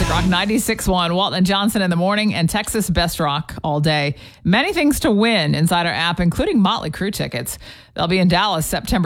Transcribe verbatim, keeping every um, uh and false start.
Classic Rock ninety-six point one. Walton and Johnson in the morning and Texas Best Rock all day. Many things to win inside our app, including Motley Crue tickets. They'll be in Dallas September